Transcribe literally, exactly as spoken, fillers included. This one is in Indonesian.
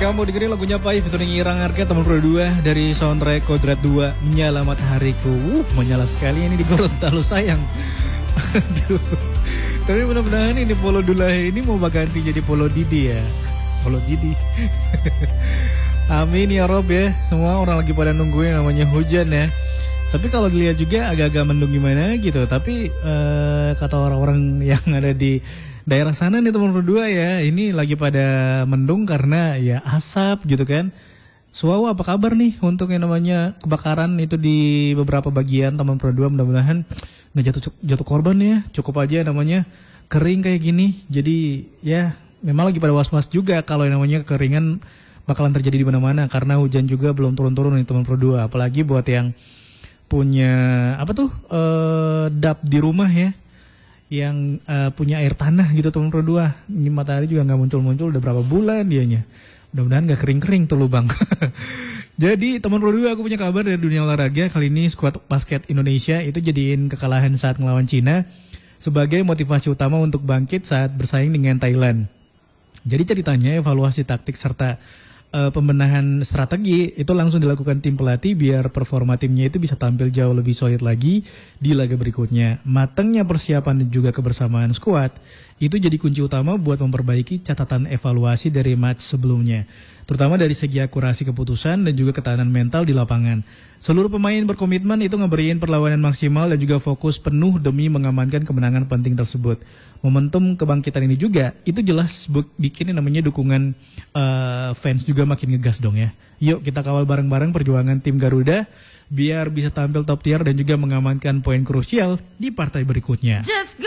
kamu dengerin lagunya Pai featuring Irang Arka teman pro dua dari soundtrack Kodrat dua Menyala Matahariku. Uh, menyala sekali ini di Gorontalo sayang. Aduh. Tapi mudah-mudahan ini Polo Dulahe ini mau ganti jadi Polo Didi ya. Polo Didi. Amin ya Rob ya. Semua orang lagi pada nungguin namanya hujan ya. Tapi kalau dilihat juga agak-agak mendung gimana gitu. Tapi eh, kata orang-orang yang ada di daerah sana nih teman berdua ya, ini lagi pada mendung karena ya asap gitu kan. Suawa apa kabar nih untuk yang namanya kebakaran itu di beberapa bagian teman berdua, mudah-mudahan nggak jatuh jatuh korban ya. Cukup aja namanya kering kayak gini. Jadi ya memang lagi pada was-was juga kalau yang namanya kekeringan bakalan terjadi di mana-mana karena hujan juga belum turun-turun nih teman berdua. Apalagi buat yang punya apa tuh eh, dap di rumah ya, yang uh, punya air tanah gitu teman pro dua. Ini matahari juga nggak muncul-muncul udah berapa bulan dianya. Mudah-mudahan nggak kering-kering tuh lubang. Jadi teman pro dua aku punya kabar dari dunia olahraga. Kali ini skuad basket Indonesia itu jadiin kekalahan saat melawan Cina sebagai motivasi utama untuk bangkit saat bersaing dengan Thailand. Jadi ceritanya evaluasi taktik serta uh, pembenahan strategi itu langsung dilakukan tim pelatih biar performa timnya itu bisa tampil jauh lebih solid lagi di laga berikutnya. Matangnya persiapan dan juga kebersamaan skuad itu jadi kunci utama buat memperbaiki catatan evaluasi dari match sebelumnya, terutama dari segi akurasi keputusan dan juga ketahanan mental di lapangan. Seluruh pemain berkomitmen itu ngeberiin perlawanan maksimal dan juga fokus penuh demi mengamankan kemenangan penting tersebut. Momentum kebangkitan ini juga itu jelas bikin namanya dukungan uh, fans juga makin ngegas dong ya. Yuk kita kawal bareng-bareng perjuangan tim Garuda biar bisa tampil top tier dan juga mengamankan poin krusial di partai berikutnya.